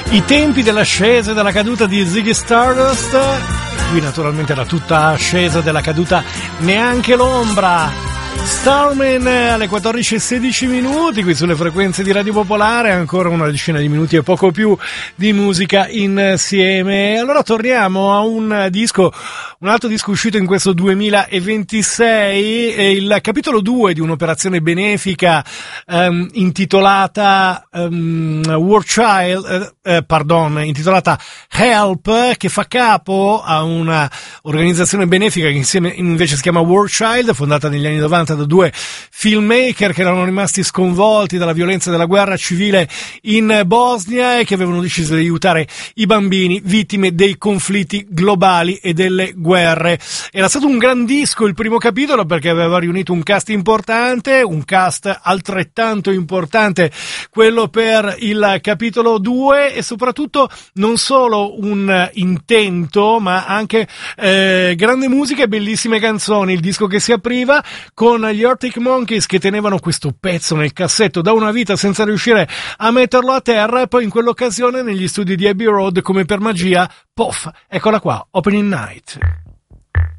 I tempi dell'ascesa e della caduta di Ziggy Stardust. Qui naturalmente era tutta ascesa, della caduta neanche l'ombra. Starman alle 14:16 qui sulle frequenze di Radio Popolare, ancora una decina di minuti e poco più di musica insieme. Allora torniamo a un altro disco uscito in questo 2026, è il capitolo 2 di un'operazione benefica intitolata intitolata Help, che fa capo a una organizzazione benefica che insieme invece si chiama War Child, fondata negli anni 90 da due filmmaker che erano rimasti sconvolti dalla violenza della guerra civile in Bosnia e che avevano deciso di aiutare i bambini vittime dei conflitti globali e delle guerre. Era stato un gran disco il primo capitolo perché aveva riunito un cast importante, un cast altrettanto importante quello per il capitolo 2 e soprattutto non solo un intento ma anche grande musica e bellissime canzoni. Il disco che si apriva con gli Arctic Monkeys che tenevano questo pezzo nel cassetto da una vita senza riuscire a metterlo a terra, e poi in quell'occasione negli studi di Abbey Road, come per magia, poff, eccola qua, Opening Night.